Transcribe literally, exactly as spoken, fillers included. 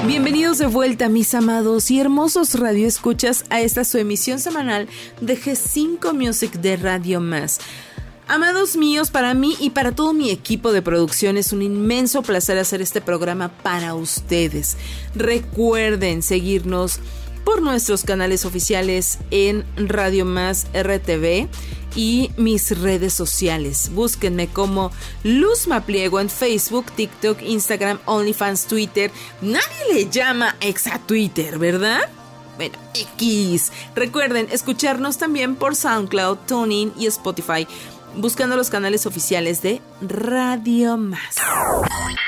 Bienvenidos de vuelta, mis amados y hermosos radioescuchas, a esta su emisión semanal de G cinco Music de Radio Más. Amados míos, para mí y para todo mi equipo de producción es un inmenso placer hacer este programa para ustedes. Recuerden seguirnos por nuestros canales oficiales en Radio Más R T V y mis redes sociales. Búsquenme como Luz Mapliego en Facebook, TikTok, Instagram, OnlyFans, Twitter. Nadie le llama ex a Twitter, ¿verdad? Bueno, X. Recuerden escucharnos también por SoundCloud, TuneIn y Spotify, buscando los canales oficiales de Radio Más.